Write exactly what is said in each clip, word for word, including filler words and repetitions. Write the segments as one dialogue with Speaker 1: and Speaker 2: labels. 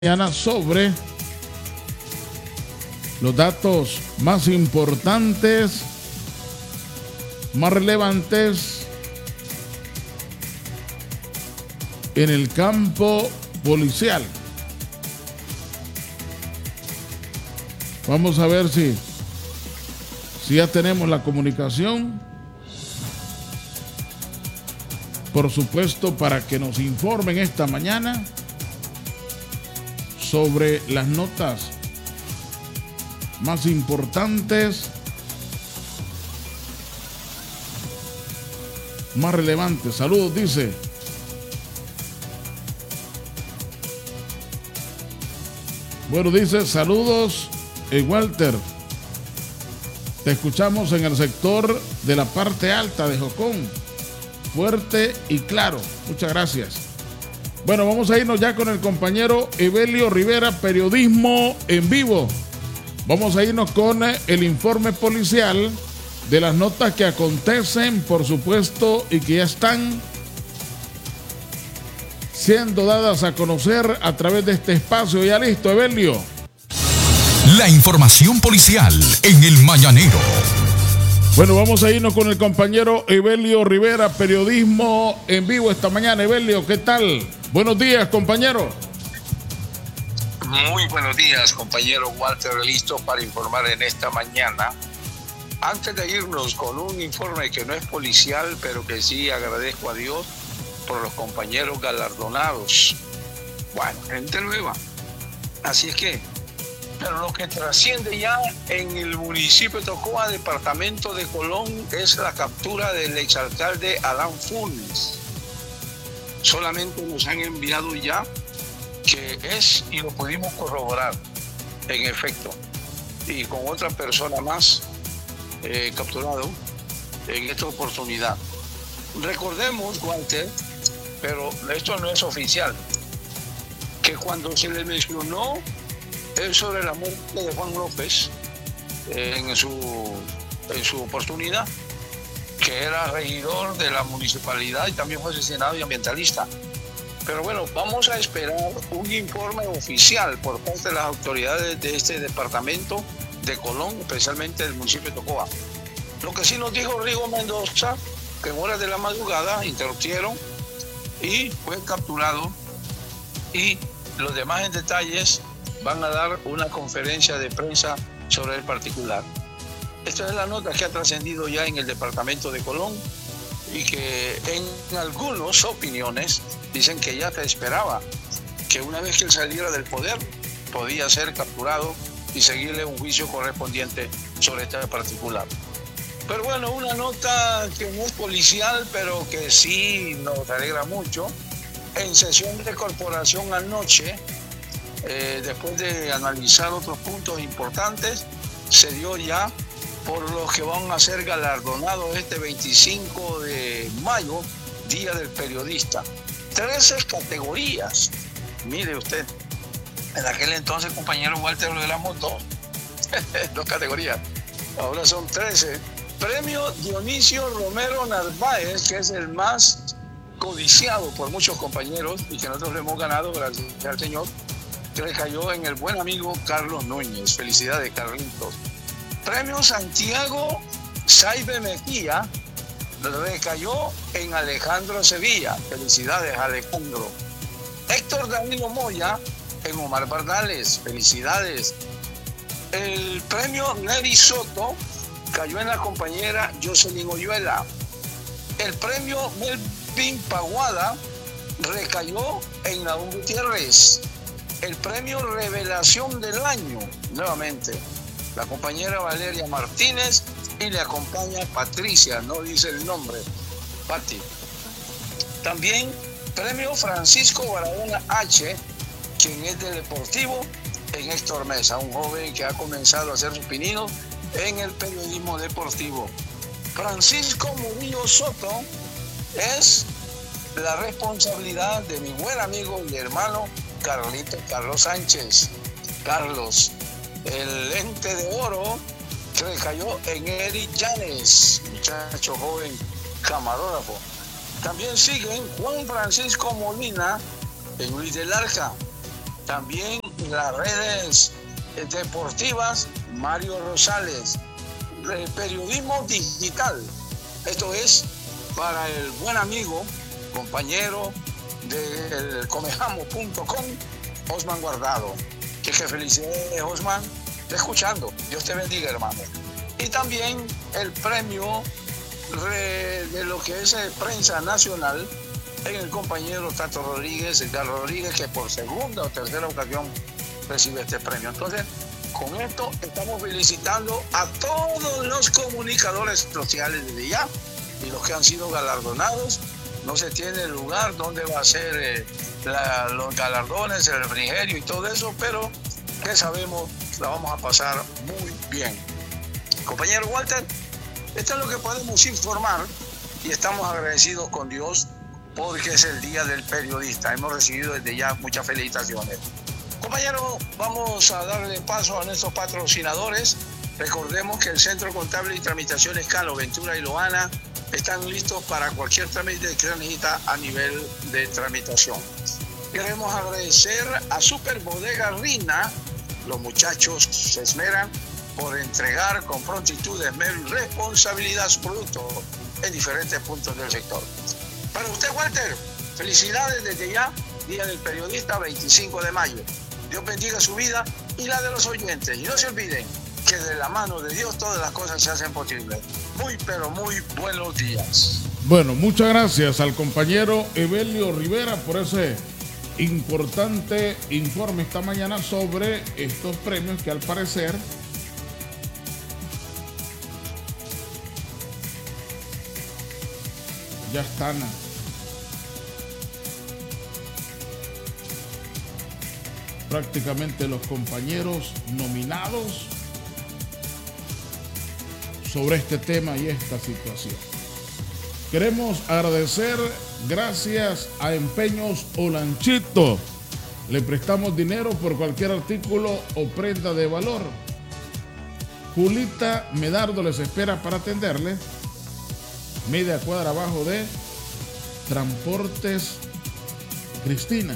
Speaker 1: Mañana sobre los datos más importantes, más relevantes en el campo policial. Vamos a ver si, si ya tenemos la comunicación, por supuesto, para que nos informen esta mañana sobre las notas más importantes, más relevantes. Saludos, dice. Bueno, dice, saludos, eh, Walter. Te escuchamos en el sector de la parte alta de Jocón. Fuerte y claro. Muchas gracias. Bueno, vamos a irnos ya con el compañero Evelio Rivera, periodismo en vivo. Vamos a irnos con el informe policial de las notas que acontecen, por supuesto, y que ya están siendo dadas a conocer a través de este espacio. Ya listo, Evelio.
Speaker 2: La información policial en el Mañanero.
Speaker 1: Bueno, vamos a irnos con el compañero Evelio Rivera, periodismo en vivo esta mañana. Evelio, ¿qué tal? Buenos días, compañero.
Speaker 3: Muy buenos días, compañero Walter, listo para informar en esta mañana. Antes de irnos con un informe que no es policial, pero que sí agradezco a Dios por los compañeros galardonados. Bueno, gente nueva. Así es que, pero lo que trasciende ya en el municipio de Tocoa, departamento de Colón, es la captura del exalcalde Adán Funes. Solamente nos han enviado ya que es, y lo pudimos corroborar, en efecto, y con otra persona más eh, capturado en esta oportunidad. Recordemos, Walter, pero esto no es oficial, que cuando se le mencionó es sobre la muerte de Juan López eh, en, su, en su oportunidad, que era regidor de la municipalidad y también fue asesinado y ambientalista. Pero bueno, vamos a esperar un informe oficial por parte de las autoridades de este departamento de Colón, especialmente del municipio de Tocoa. Lo que sí nos dijo Rigo Mendoza, que en horas de la madrugada interrumpieron y fue capturado, y los demás en detalles van a dar una conferencia de prensa sobre el particular. Esta es la nota que ha trascendido ya en el departamento de Colón y que en algunas opiniones dicen que ya se esperaba que una vez que él saliera del poder podía ser capturado y seguirle un juicio correspondiente sobre este particular. Pero bueno, una nota que no es policial, pero que sí nos alegra mucho. En sesión de corporación anoche, eh, después de analizar otros puntos importantes, se dio ya por los que van a ser galardonados este veinticinco de mayo, Día del Periodista. trece categorías. Mire usted, en aquel entonces, compañero Walter, lo éramos dos, dos categorías. Ahora son trece. Premio Dionisio Romero Narváez, que es el más codiciado por muchos compañeros y que nosotros le hemos ganado, gracias al Señor, que le cayó en el buen amigo Carlos Núñez. Felicidades, Carlitos. Premio Santiago Saibe Mejía recayó en Alejandro Sevilla. Felicidades, Alejandro. Héctor Danilo Moya en Omar Bardales. Felicidades. El premio Neri Soto cayó en la compañera Jocelyn Oyuela. El premio Melvin Paguada recayó en Naúm Gutiérrez. El premio Revelación del Año, nuevamente, la compañera Valeria Martínez, y le acompaña Patricia, no dice el nombre, Pati. También premio Francisco Barahona H, quien es del Deportivo, en Héctor Mesa, un joven que ha comenzado a hacer sus pininos en el periodismo deportivo. Francisco Murillo Soto es la responsabilidad de mi buen amigo y hermano Carlito Carlos Sánchez. Carlos, el lente de oro que recayó en Eric Llanes, muchacho joven camarógrafo. También siguen Juan Francisco Molina en Luis del Arca. También las redes deportivas, Mario Rosales, el periodismo digital. Esto es para el buen amigo, compañero del comejamo punto com, Osman Guardado. Que, que felicidades, Osman, te escuchando. Dios te bendiga, hermano. Y también el premio de lo que es prensa nacional en el compañero Tato Rodríguez, Edgar Rodríguez, que por segunda o tercera ocasión recibe este premio. Entonces, con esto estamos felicitando a todos los comunicadores sociales desde ya y los que han sido galardonados. No se tiene lugar donde va a ser eh, la, los galardones, el refrigerio y todo eso, pero que sabemos la vamos a pasar muy bien. Compañero Walter, esto es lo que podemos informar y estamos agradecidos con Dios porque es el Día del Periodista. Hemos recibido desde ya muchas felicitaciones. Compañero, vamos a darle paso a nuestros patrocinadores. Recordemos que el Centro Contable y Tramitaciones Calo, Ventura y Loana están listos para cualquier trámite que se necesita a nivel de tramitación. Queremos agradecer a Super Bodega Rina. Los muchachos se esmeran por entregar con prontitud, esmero y responsabilidad su producto en diferentes puntos del sector. Para usted, Walter, felicidades desde ya, Día del Periodista, veinticinco de mayo. Dios bendiga su vida y la de los oyentes. Y no se olviden que de la mano de Dios todas las cosas se hacen posibles. Muy, pero muy buenos días.
Speaker 1: Bueno, muchas gracias al compañero Evelio Rivera por ese importante informe esta mañana sobre estos premios que al parecer ya están prácticamente los compañeros nominados sobre este tema y esta situación. Queremos agradecer, gracias a Empeños Olanchito. Le prestamos dinero por cualquier artículo o prenda de valor. Julita Medardo les espera para atenderle. Media cuadra abajo de Transportes Cristina.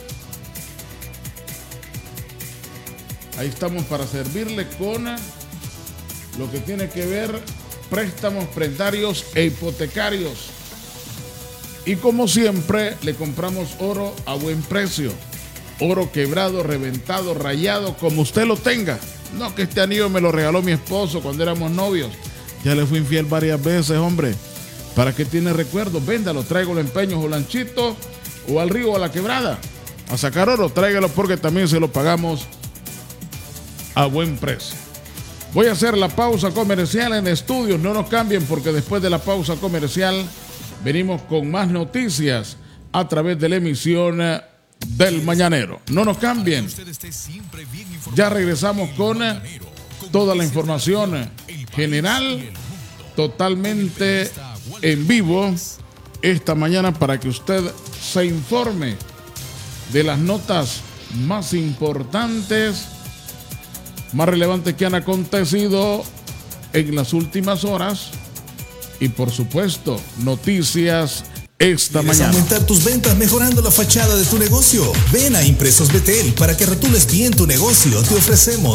Speaker 1: Ahí estamos para servirle con lo que tiene que ver préstamos prendarios e hipotecarios. Y como siempre, le compramos oro a buen precio. Oro quebrado, reventado, rayado, como usted lo tenga. No, que este anillo me lo regaló mi esposo cuando éramos novios. Ya le fui infiel varias veces, hombre. ¿Para qué tiene recuerdos? Véndalo, tráigalo en Empeños Olanchito o al río o a la quebrada. A sacar oro, tráigalo porque también se lo pagamos a buen precio. Voy a hacer la pausa comercial en estudios. No nos cambien porque después de la pausa comercial venimos con más noticias a través de la emisión del Mañanero. No nos cambien. Ya regresamos con toda la información general totalmente en vivo esta mañana para que usted se informe de las notas más importantes, más relevantes que han acontecido en las últimas horas y por supuesto noticias esta
Speaker 4: ¿Quieres
Speaker 1: mañana?
Speaker 4: aumentar tus ventas mejorando la fachada de tu negocio? Ven a Impresos Betel para que rotules bien tu negocio. Te ofrecemos